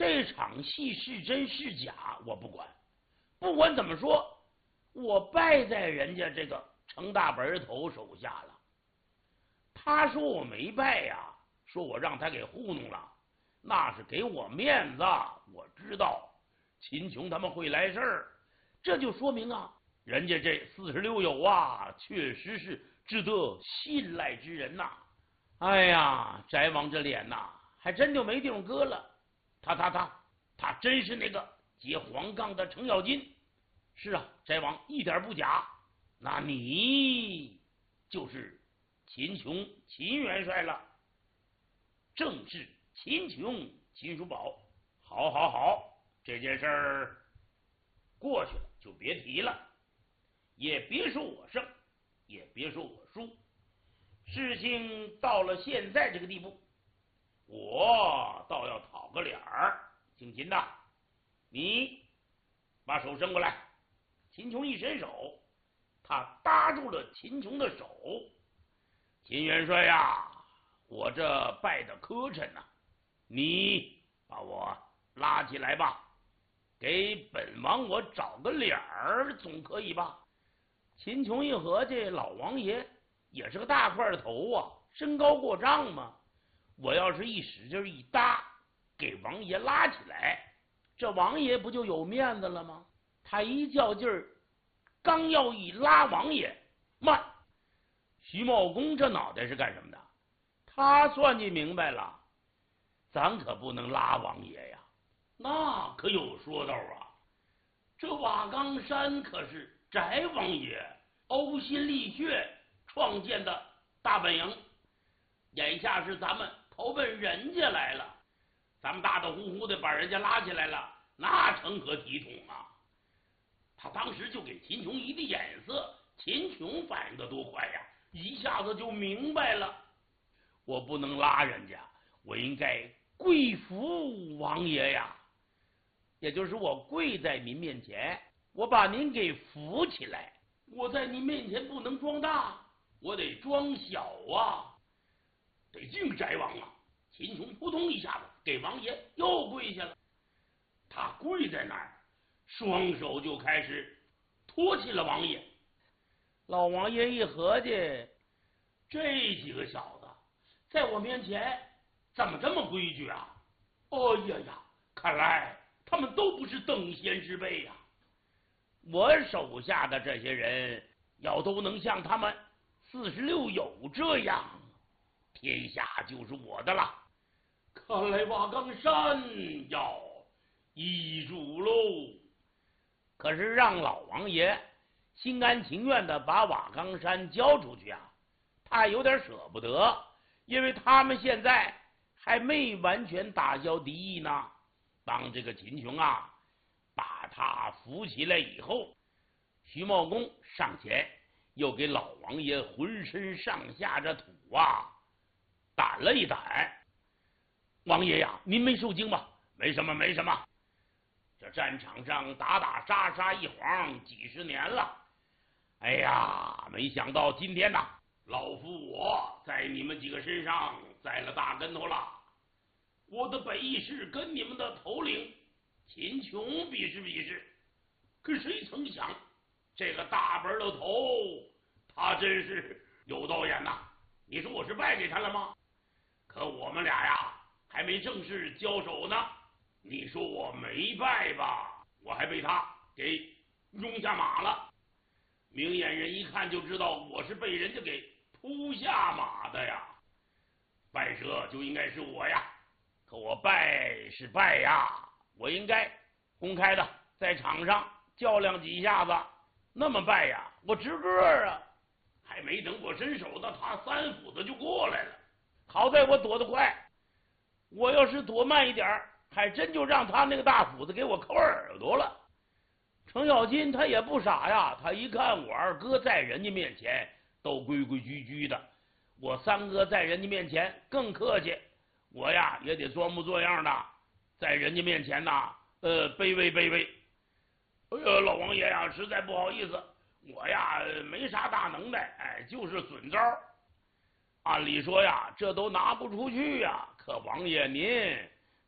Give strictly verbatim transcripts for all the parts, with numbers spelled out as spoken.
这场戏是真是假我不管，不管怎么说，我败在人家这个程大本头手下了。他说我没败呀，说我让他给糊弄了，那是给我面子。我知道秦琼他们会来事儿，这就说明啊，人家这四十六友啊，确实是值得信赖之人呐。哎呀，翟王这脸呐，还真就没地方搁了。他他他他真是那个接黄杠的程咬金。是啊，翟王一点不假。那你就是秦琼秦元帅了，正是秦琼秦叔宝。好好好，这件事儿过去了就别提了，也别说我胜，也别说我输。事情到了现在这个地步，我倒要讨个脸儿。姓秦的，你把手伸过来。秦琼一伸手，他搭住了秦琼的手。秦元帅呀，我这拜的磕碜呐，你把我拉起来吧，给本王我找个脸儿总可以吧？秦琼一合计，老王爷也是个大块头啊，身高过丈嘛。我要是一使劲一搭，给王爷拉起来，这王爷不就有面子了吗？他一较劲儿，刚要一拉王爷，慢！徐茂公这脑袋是干什么的？他算计明白了，咱可不能拉王爷呀，那可有说道啊！这瓦岗山可是翟王爷呕心沥血创建的大本营，眼下是咱们投奔人家来了，咱们大大呼呼的把人家拉起来了，那成何体统啊！他当时就给秦琼一递眼色，秦琼反应的多快呀，一下子就明白了，我不能拉人家，我应该跪服王爷呀，也就是我跪在您面前，我把您给扶起来，我在您面前不能装大，我得装小啊，得敬翟王啊！秦琼扑通一下子给王爷又跪下了，他跪在那儿，双手就开始托起了王爷。老王爷一合计，这几个小子在我面前怎么这么规矩啊？哎呀呀，看来他们都不是等闲之辈呀！我手下的这些人要都能像他们四十六友这样，天下就是我的了。看来瓦岗山要易主喽。可是让老王爷心甘情愿的把瓦岗山交出去啊，他有点舍不得，因为他们现在还没完全打消敌意呢。当这个秦琼啊把他扶起来以后，徐茂公上前又给老王爷浑身上下这土啊掸了一掸。王爷呀，您没受惊吧？没什么，没什么。这战场上打打杀杀一晃几十年了，哎呀，没想到今天呐，老夫我在你们几个身上栽了大跟头了。我的本意是跟你们的头领秦琼比试比试，可谁曾想这个大本的头，他真是有道眼呐！你说我是败给他了吗？可我们俩呀还没正式交手呢，你说我没败吧，我还被他给拥下马了。明眼人一看就知道我是被人家给扑下马的呀，败者就应该是我呀。可我败是败呀，我应该公开的在场上较量几下子，那么败呀，我直个啊！还没等我伸手呢，他三斧子就过来了。好在我躲得快，我要是躲慢一点，还真就让他那个大斧子给我抠耳朵了。程咬金他也不傻呀，他一看我二哥在人家面前都规规矩矩的，我三哥在人家面前更客气，我呀也得装模作样的在人家面前呐，呃，卑微卑微。哎呀，老王爷呀，实在不好意思，我呀没啥大能耐，哎，就是损招。按理说呀，这都拿不出去呀，可王爷您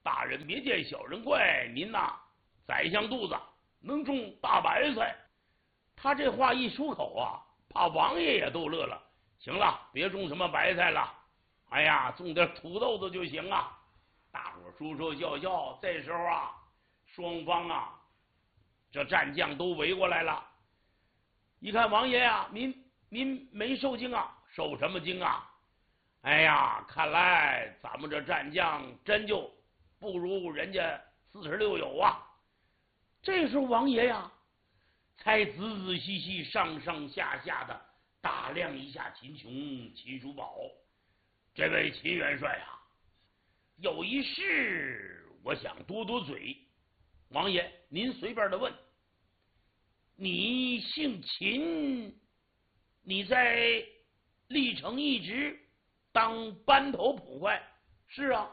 大人别见小人怪，您呐，宰相肚子能种大白菜。他这话一出口啊，把王爷也逗乐了。行了，别种什么白菜了，哎呀，种点土豆子就行啊。大伙说说笑笑。这时候啊，双方啊，这战将都围过来了。一看王爷啊，您您没受惊啊？受什么惊啊？哎呀，看来咱们这战将真就不如人家四十六有啊。这时候王爷呀，才仔仔细细、上上下下的打量一下秦琼、秦叔宝。这位秦元帅啊，有一事我想多多嘴。王爷，您随便的问。你姓秦，你在历城一直当班头捕快？是啊。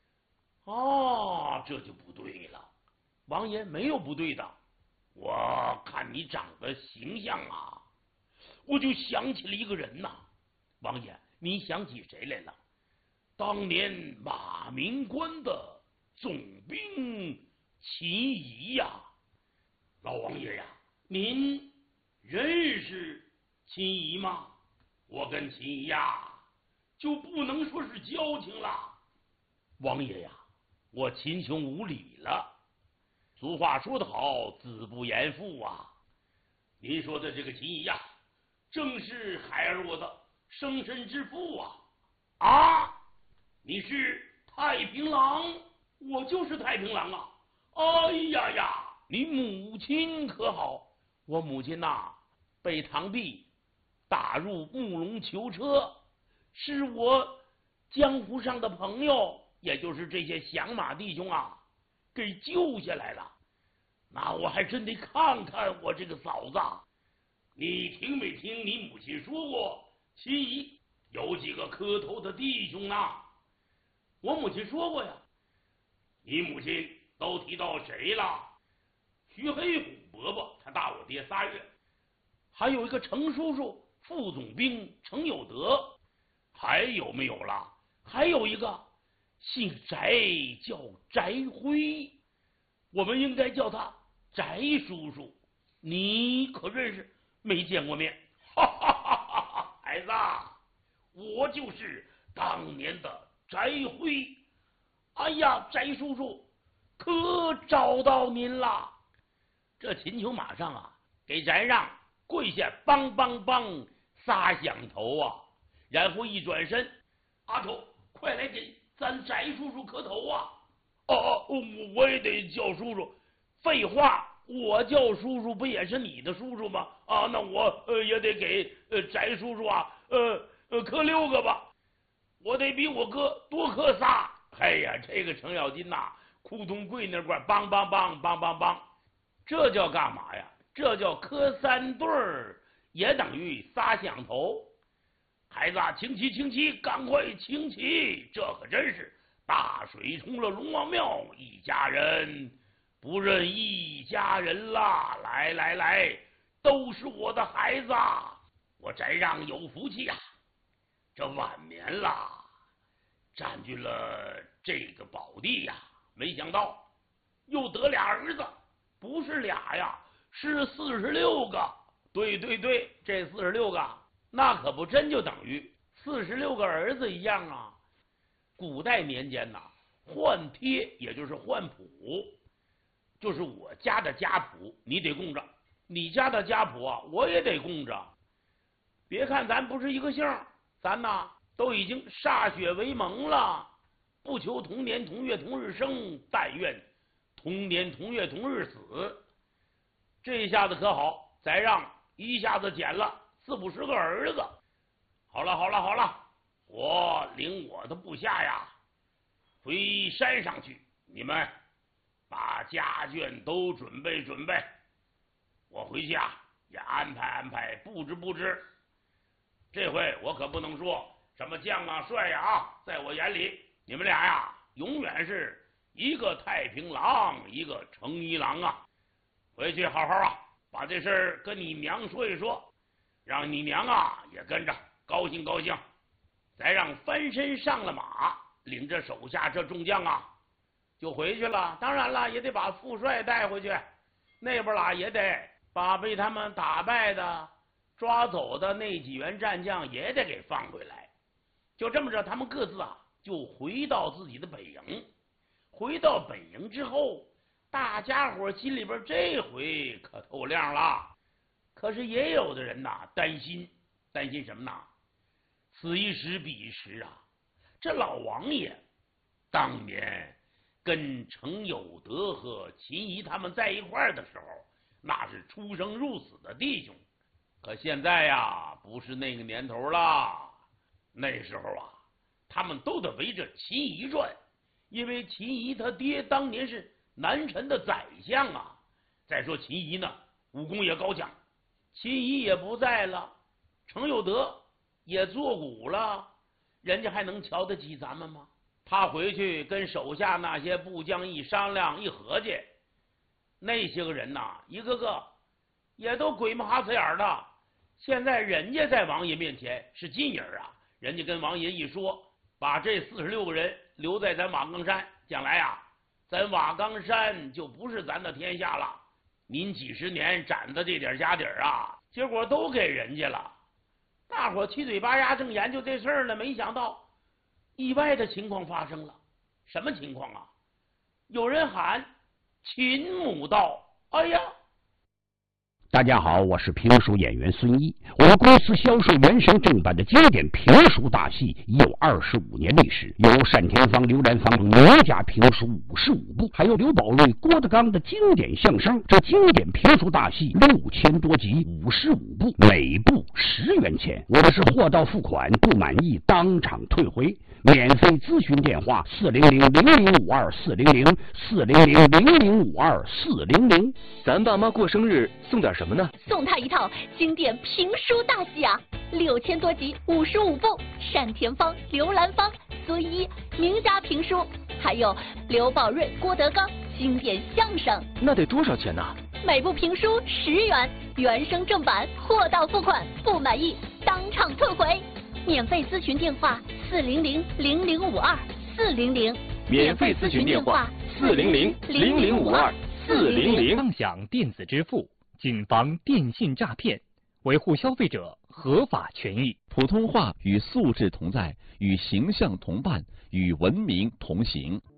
哦，这就不对了。王爷，没有不对的。我看你长得形象啊，我就想起了一个人呐。王爷，你想起谁来了？当年马明关的总兵秦仪呀。老王爷呀，您认识秦仪吗？我跟秦仪呀，就不能说是交情了。王爷呀，我秦琼无礼了。俗话说得好，子不言父啊。您说的这个秦仪呀，正是孩儿我的生身之父啊！啊，你是太平郎？我就是太平郎啊！哎呀呀，你母亲可好？我母亲呐、啊，被堂弟打入木龙囚车，是我江湖上的朋友，也就是这些响马弟兄啊，给救下来了。那我还真得看看我这个嫂子。你听没听你母亲说过，秦仪有几个磕头的弟兄呢？我母亲说过呀。你母亲都提到谁了？徐黑虎伯伯，他大我爹仨月，还有一个程叔叔，副总兵程有德，还有没有了？还有一个姓翟，叫翟辉，我们应该叫他翟叔叔。你可认识？没见过面。哈哈哈哈哈！孩子，我就是当年的翟辉。哎呀，翟叔叔，可找到您了。这秦琼马上啊，给翟让跪下，梆梆梆仨响头啊，然后一转身，阿丑，快来给咱翟叔叔磕头啊！哦，我也得叫叔叔。废话，我叫叔叔不也是你的叔叔吗？啊，那我呃也得给呃翟叔叔啊，呃呃磕六个吧，我得比我哥多磕仨。哎呀，这个程咬金呐、啊，扑通跪那块，梆梆梆梆梆梆，这叫干嘛呀？这叫磕三对儿，也等于仨响头。孩子，请起，请起，赶快请起！这可真是大水冲了龙王庙，一家人不认一家人啦！来来来，都是我的孩子，我翟让有福气呀、啊！这晚年啦，占据了这个宝地呀、啊，没想到又得俩儿子，不是俩呀，是四十六个。对对对，这四十六个，那可不真就等于四十六个儿子一样啊！古代年间呐、啊，换帖也就是换谱，就是我家的家谱你得供着，你家的家谱啊我也得供着。别看咱不是一个姓，咱呐都已经歃血为盟了，不求同年同月同日生，但愿同年同月同日死。这下子可好，翟让一下子捡了四五十个儿子。好了好了好了，我领我的部下呀回山上去，你们把家眷都准备准备，我回去啊也安排安排，布置布置。这回我可不能说什么将啊帅呀啊，在我眼里你们俩呀永远是一个太平郎，一个程一郎啊。回去好好啊把这事儿跟你娘说一说，让你娘啊也跟着高兴高兴。再让翻身上了马，领着手下这众将啊， 就回去了。当然了，也得把副帅带回去，那边啦也得把被他们打败的、抓走的那几员战将也得给放回来。就这么着，他们各自啊就回到自己的本营。回到本营之后，大家伙心里边这回可透亮了。可是也有的人呐担心，担心什么呢？此一时彼一时啊，这老王爷当年跟程有德和秦仪他们在一块儿的时候，那是出生入死的弟兄。可现在呀，不是那个年头了。那时候啊，他们都得围着秦仪转，因为秦仪他爹当年是南陈的宰相啊。再说秦仪呢，武功也高强，秦仪也不在了，程有德也作古了，人家还能瞧得起咱们吗？他回去跟手下那些部将一商量一合计，那些个人呐，一个个也都鬼目哈子眼的。现在人家在王爷面前是近人啊，人家跟王爷一说，把这四十六个人留在咱瓦岗山，将来啊，咱瓦岗山就不是咱的天下了。您几十年攒的这点家底儿啊，结果都给人家了。大伙七嘴八牙正研究这事儿呢，没想到意外的情况发生了。什么情况啊？有人喊秦母到，哎呀！ 大家好，我是评书演员孙一。我们公司销售原声正版的经典评书大戏已有二十五年历史，有单田芳、刘兰芳名家评书五十五部，还有刘宝瑞、郭德纲的经典相声。这经典评书大戏六千多集，五十五部，每部十元钱。我们是货到付款，不满意当场退回。免费咨询电话：四零零零零五二四零零四零零零零五二四零零。 咱爸妈过生日送点什么呢？ 送他一套经典评书大戏啊，六千多集，五十五部，单田芳、刘兰芳、孙一名家评书，还有刘宝瑞、郭德纲经典相声。 那得多少钱呢？ 每部评书十元，原声正版，货到付款，不满意当场退回。免费咨询电话：四零零零零五二四零零。 免费咨询电话：四零零零零五二四零零。 畅享电子支付，谨防电信诈骗，维护消费者合法权益。 普通话与素质同在，与形象同伴，与文明同行。